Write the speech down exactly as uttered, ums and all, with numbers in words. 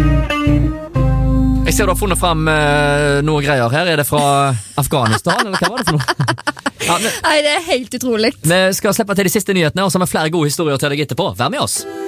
Jeg ser du har funnet frem uh, noe greier her. Er det fra Afghanistan, eller hva var det for noe? Ja, men, Nei, det er helt utrolig. vi skal slippe til de siste nyhetene, og så har vi flere gode historier til deg etterpå. Vær med oss.